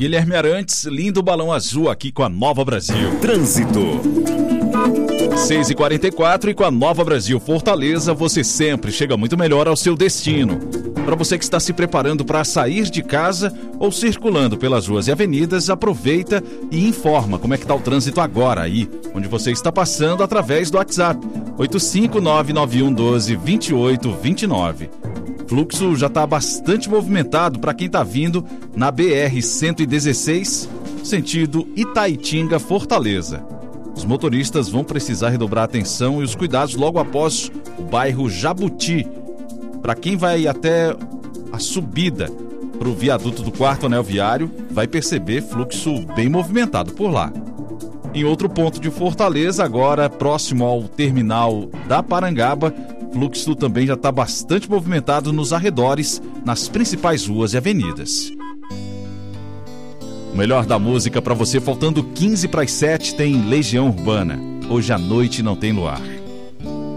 Guilherme Arantes, lindo balão azul aqui com a Nova Brasil. Trânsito. 6h44 e com a Nova Brasil Fortaleza, você sempre chega muito melhor ao seu destino. Para você que está se preparando para sair de casa ou circulando pelas ruas e avenidas, aproveita e informa como é que está o trânsito agora aí, onde você está passando através do WhatsApp 85991122829. Fluxo já está bastante movimentado para quem está vindo na BR-116, sentido Itaitinga-Fortaleza. Os motoristas vão precisar redobrar a atenção e os cuidados logo após o bairro Jabuti. Para quem vai até a subida para o viaduto do 4º anel viário, vai perceber fluxo bem movimentado por lá. Em outro ponto de Fortaleza, agora próximo ao terminal da Parangaba, fluxo também já está bastante movimentado nos arredores, nas principais ruas e avenidas. O melhor da música para você, faltando 15 para as 7, tem Legião Urbana. Hoje à noite não tem luar.